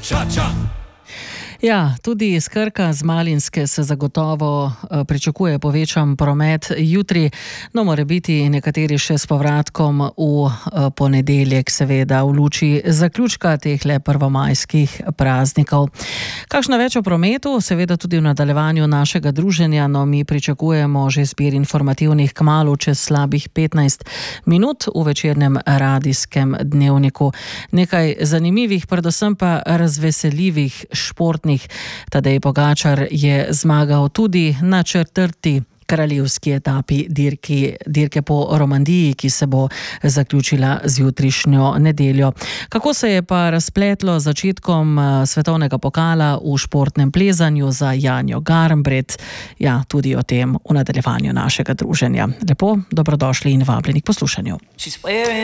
Ja, tudi iz Krka, z Malinske se zagotovo pričakuje povečan promet jutri, no more biti nekateri še s povratkom v ponedeljek, seveda v luči zaključka tehle prvomajskih praznikov. Kakšno več o prometu, seveda tudi v nadaljevanju našega druženja, no mi pričakujemo že zbir informativnih kmalu čez slabih 15 minut v večernem radijskem dnevniku. Nekaj zanimivih, predvsem pa razveseljivih športnih. Tadej Pogačar je zmagal tudi na 4. kraljevski etapi dirke po Romandiji, ki se bo zaključila z jutrišnjo nedeljo. Kako se je pa razpletlo z začetkom svetovnega pokala v športnem plezanju za Janjo Garnbret? Ja, tudi o tem v nadaljevanju našega druženja. Lepo, dobrodošli in vabljeni k poslušanju.